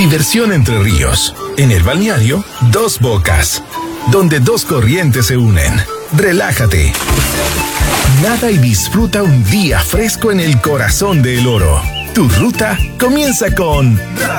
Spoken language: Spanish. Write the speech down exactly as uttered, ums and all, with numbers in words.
Diversión entre ríos. En el balneario Dos Bocas, donde dos corrientes se unen. Relájate. Nada y disfruta un día fresco en el corazón de El Oro. Tu ruta comienza con